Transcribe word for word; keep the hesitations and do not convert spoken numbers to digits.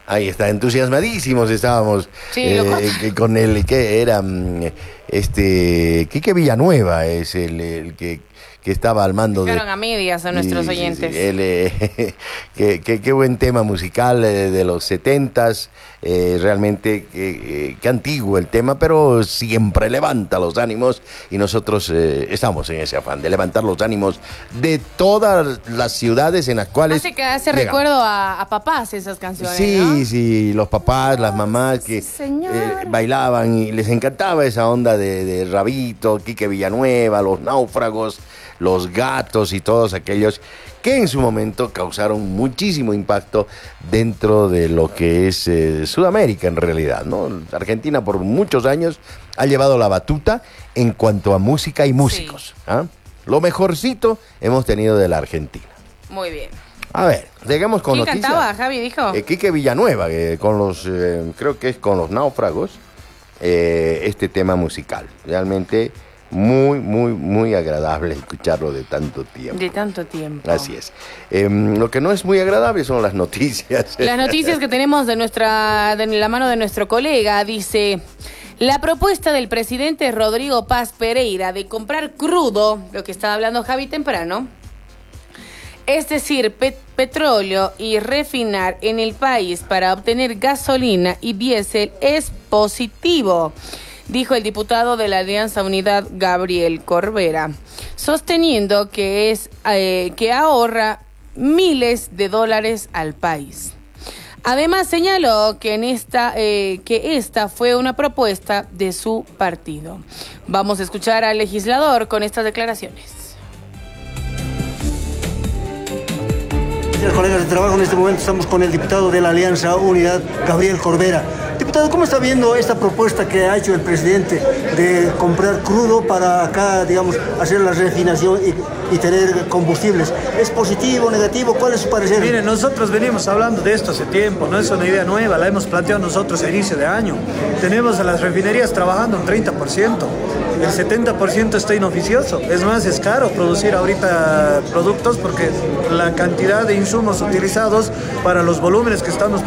Ahí está, entusiasmadísimos estábamos Sí, eh, lo eh, con el que era mm, este Quique Villanueva es el, el que, que estaba al mando de. Quedaron a medias a nuestros Sí, sí, sí, oyentes. él, eh, qué, qué- qué buen tema musical eh, de los setentas, eh, realmente eh, qué antiguo el tema, pero siempre levanta los ánimos y nosotros eh, estamos en ese afán de levantar los ánimos de todas las ciudades en las cuales Hace que hace llegamos. recuerdo a, a papás esas canciones, Sí, ¿no? sí, los papás, las mamás que Sí, señor. eh, bailaban y les encantaba esa onda de, de Rabito, Quique Villanueva, los náufragos, los gatos y todos aquellos que en su momento causaron muchísimo impacto dentro de lo que es eh, Sudamérica en realidad, ¿no? Argentina por muchos años ha llevado la batuta en cuanto a música y músicos. ¿Ah? Lo mejorcito hemos tenido de la Argentina. Muy bien. A ver, llegamos con ¿Quién noticias. cantaba, Javi, dijo? Eh, Quique Villanueva, eh, con los, eh, creo que es con los náufragos, eh, este tema musical. Realmente muy, muy, muy agradable escucharlo de tanto tiempo. De tanto tiempo. Así es. Eh, lo que no es muy agradable son las noticias. Las noticias que tenemos de nuestra, de la mano de nuestro colega, dice: la propuesta del presidente Rodrigo Paz Pereira de comprar crudo, lo que estaba hablando Javi temprano, es decir, pet- petróleo y refinar en el país para obtener gasolina y diésel es positivo, dijo el diputado de la Alianza Unidad Gabriel Corbera, sosteniendo que es eh, que ahorra miles de dólares al país. Además señaló que en esta eh, que esta fue una propuesta de su partido. Vamos a escuchar al legislador con estas declaraciones. Colegas de trabajo, en este momento estamos con el diputado de la Alianza Unidad, Gabriel Corbera. Diputado, ¿cómo está viendo esta propuesta que ha hecho el presidente de comprar crudo para acá, digamos, hacer la refinación y, y tener combustibles? ¿Es positivo, negativo? ¿Cuál es su parecer? Mire, nosotros venimos hablando de esto hace tiempo, no es una idea nueva, la hemos planteado nosotros a inicio de año. Tenemos a las refinerías trabajando un treinta por ciento, el setenta por ciento está inoficioso. Es más, es caro producir ahorita productos porque la cantidad de insumos utilizados para los volúmenes que estamos